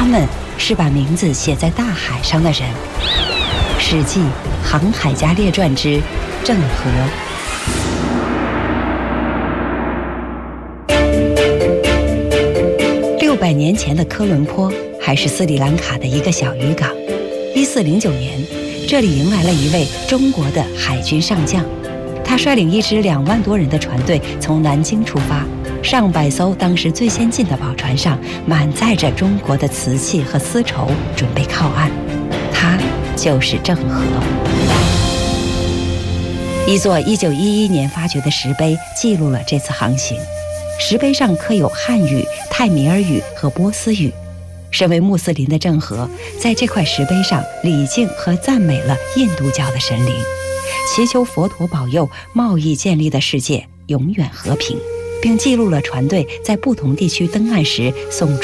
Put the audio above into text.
们是把名字写在大海上的人。《史记·航海家列传》之郑和。600年前的科伦坡还是斯里兰卡的一个小渔港。1409年，这里迎来了一位中国的海军上将，他率领一支2万多人的船队从南京出发，上百艘当时最先进的宝船上满载着中国的瓷器和丝绸，准备靠岸。他就是郑和。一座1911年发掘的石碑记录了这次航行。石碑上刻有汉语、泰米尔语和波斯语。身为穆斯林的郑和，在这块石碑上礼敬和赞美了印度教的神灵，祈求佛陀保佑贸易建立的世界永远和平，并记录了船队在不同地区登岸时送